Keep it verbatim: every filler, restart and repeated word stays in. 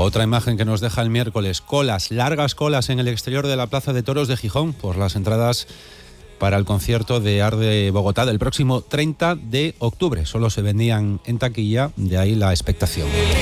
Otra imagen que nos deja el miércoles: colas, largas colas en el exterior de la Plaza de Toros de Gijón por las entradas para el concierto de Arde Bogotá del próximo treinta de octubre. Solo se vendían en taquilla, de ahí la expectación.